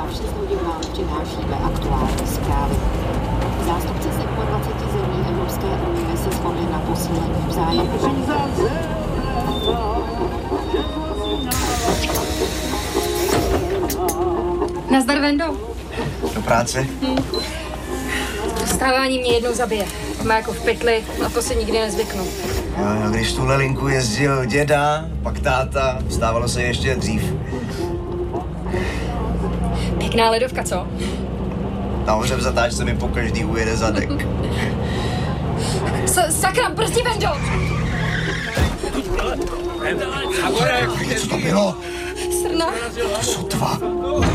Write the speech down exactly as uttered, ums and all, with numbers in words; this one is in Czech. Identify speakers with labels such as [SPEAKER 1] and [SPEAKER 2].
[SPEAKER 1] studii vám přinášíme aktuální zprávy. Zástupci dvaceti sedmi zemí Evropské unie se shodli na posílení vzájemných.
[SPEAKER 2] Nazdar, Vendo.
[SPEAKER 3] Do práce?
[SPEAKER 2] Hmm. Dostávání mě jednou zabije. Má jako v pytli, na to si nikdy nezvyknu.
[SPEAKER 3] Jo, jo, když tuhle linku jezdil děda, pak táta, stávalo se ještě dřív.
[SPEAKER 2] Pěkná ledovka, co?
[SPEAKER 3] Nahoře v zatáčce mi po každý ujede zadek.
[SPEAKER 2] S- sakra, brzdi, Vendo!
[SPEAKER 3] Co to bylo?
[SPEAKER 2] Srna.
[SPEAKER 3] To jsou dva.